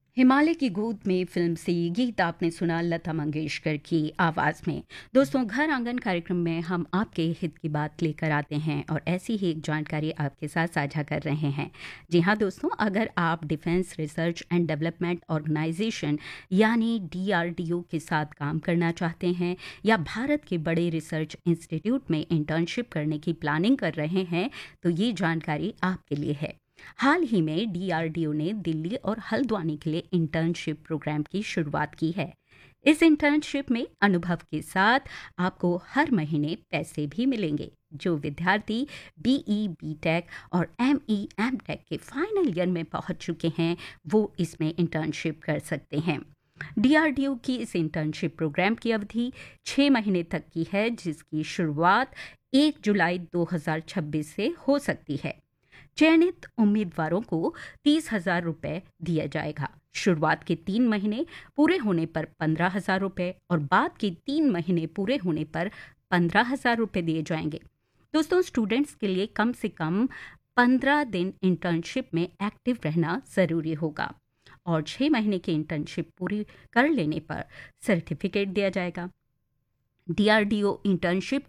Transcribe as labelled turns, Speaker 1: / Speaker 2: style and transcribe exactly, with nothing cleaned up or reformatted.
Speaker 1: हिमालय की गोद में फिल्म से ये गीत आपने सुना लता मंगेशकर की आवाज़ में। दोस्तों, घर आंगन कार्यक्रम में हम आपके हित की बात लेकर आते हैं और ऐसी ही एक जानकारी आपके साथ साझा कर रहे हैं। जी हाँ दोस्तों, अगर आप defence research and development organisation यानी डी आर डी ओ के साथ काम करना चाहते हैं या भारत के बड़े रिसर्च इंस्टीट्यूट में इंटर्नशिप करने की प्लानिंग कर रहे हैं, तो ये जानकारी आपके लिए है। हाल ही में डी आर डी ओ ने दिल्ली और हल्द्वानी के लिए इंटर्नशिप प्रोग्राम की शुरुआत की है। इस इंटर्नशिप में अनुभव के साथ आपको हर महीने पैसे भी मिलेंगे। जो विद्यार्थी बी ई, बी टेक और एम ई, एम टेक के फाइनल ईयर में पहुंच चुके हैं, वो इसमें इंटर्नशिप कर सकते हैं। डी आर डी ओ की इस इंटर्नशिप प्रोग्राम की अवधि छः महीने तक की है, जिसकी शुरुआत एक जुलाई दो हज़ार छब्बीस से हो सकती है। चयनित उम्मीदवारों को तीस हजार रुपये दिया जाएगा। शुरुआत के तीन महीने पूरे होने पर पंद्रह हजार रुपये और बाद के तीन महीने पूरे होने पर पंद्रह हजार रुपये दिए जाएंगे। दोस्तों, स्टूडेंट्स के लिए कम से कम पंद्रह दिन इंटर्नशिप में एक्टिव रहना ज़रूरी होगा और छः महीने की इंटर्नशिप पूरी कर लेने पर सर्टिफिकेट दिया जाएगा। D R D O internship